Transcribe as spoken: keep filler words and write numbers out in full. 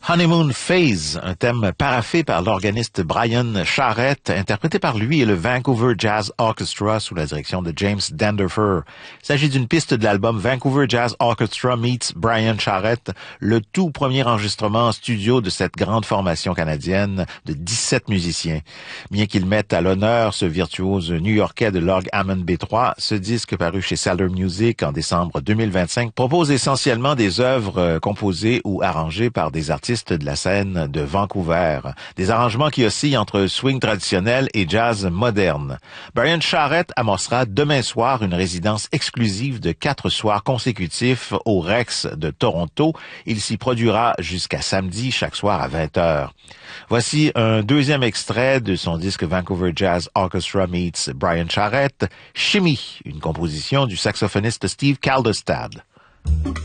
Honeymoon Phase, un thème paraphé par l'organiste Brian Charrette, interprété par lui et le Vancouver Jazz Orchestra sous la direction de James Danderfer. Il s'agit d'une piste de l'album Vancouver Jazz Orchestra meets Brian Charrette, le tout premier enregistrement en studio de cette grande formation canadienne de dix-sept musiciens. Bien qu'il mette à l'honneur ce virtuose new-yorkais de l'orgue Hammond B trois, ce disque paru chez Sailor Music en décembre deux mille vingt-cinq propose essentiellement des œuvres composées ou arrangées par des artistes de la scène de Vancouver. Des arrangements qui oscillent entre swing traditionnel et jazz moderne. Brian Charrette amorcera demain soir une résidence exclusive de quatre soirs consécutifs au Rex de Toronto. Il s'y produira jusqu'à samedi, chaque soir à vingt heures. Voici un deuxième extrait de son disque Vancouver Jazz Orchestra meets Brian Charrette, Shimmy, une composition du saxophoniste Steve Kaldestad.